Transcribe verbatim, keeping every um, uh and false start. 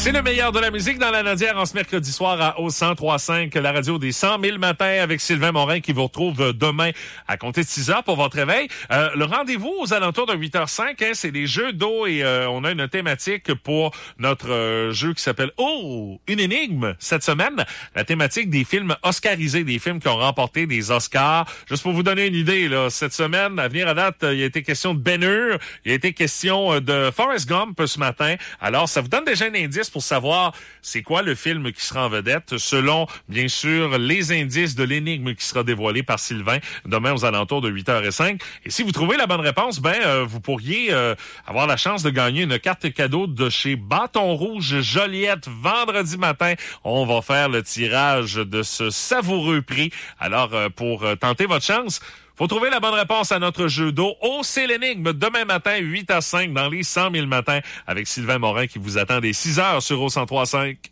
C'est le meilleur de la musique dans la Nadière en ce mercredi soir à au cent trois cinq, la radio des cent mille matins avec Sylvain Morin qui vous retrouve demain à compter de six heures pour votre réveil. Euh, le rendez-vous aux alentours de huit heures cinq, hein, c'est des jeux d'eau et euh, on a une thématique pour notre euh, jeu qui s'appelle Oh, une énigme cette semaine. La thématique des films oscarisés, des films qui ont remporté des Oscars. Juste pour vous donner une idée, là, cette semaine, à venir à date, il a été question de Ben-Hur, il a été question de Forrest Gump ce matin. Alors, ça vous donne déjà un indice pour savoir c'est quoi le film qui sera en vedette, selon, bien sûr, les indices de l'énigme qui sera dévoilée par Sylvain demain aux alentours de huit heures cinq. Et si vous trouvez la bonne réponse, ben euh, vous pourriez euh, avoir la chance de gagner une carte cadeau de chez Bâton Rouge Joliette. Vendredi matin, on va faire le tirage de ce savoureux prix. Alors, euh, pour euh, tenter votre chance, faut trouver la bonne réponse à notre jeu d'eau. Oh, c'est l'énigme. Demain matin, huit à cinq, dans les cent mille matins, avec Sylvain Morin qui vous attend dès six heures sur au cent trois cinq.